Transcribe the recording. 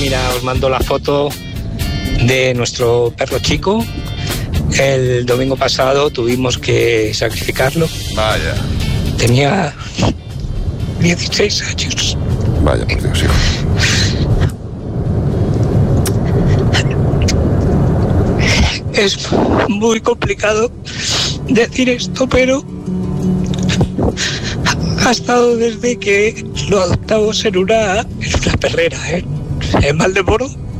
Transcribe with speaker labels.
Speaker 1: mira, os mando la foto de nuestro perro Chico. El domingo pasado tuvimos que sacrificarlo.
Speaker 2: Vaya.
Speaker 1: Tenía 16 años.
Speaker 2: Vaya, por Dios, hijo.
Speaker 1: Es muy complicado decir esto, pero ha estado desde que lo adoptamos en una perrera, en Valdemoro.